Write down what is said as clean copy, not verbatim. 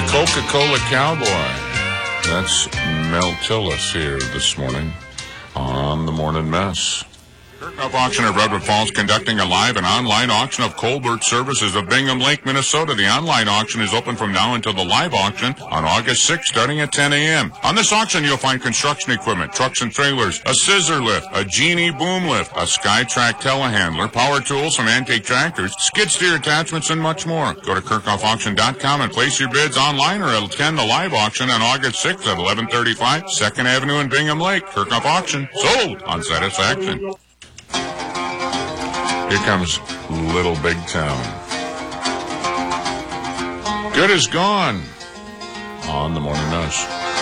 Coca-Cola Cowboy. That's Mel Tillis here this morning on the Morning Mess. Kirkhoff Auction at Redwood Falls conducting a live and online auction of Colbert Services of Bingham Lake, Minnesota. The online auction is open from now until the live auction on August 6th, starting at 10 a.m. On this auction, you'll find construction equipment, trucks and trailers, a scissor lift, a Genie boom lift, a SkyTrack telehandler, power tools, some antique tractors, skid steer attachments, and much more. Go to KirchhoffAuction.com and place your bids online or attend the live auction on August 6th at 1135 2nd Avenue in Bingham Lake. Kirkhoff Auction, sold on satisfaction. Here comes Little Big Town. Good is gone on the Morning Mess.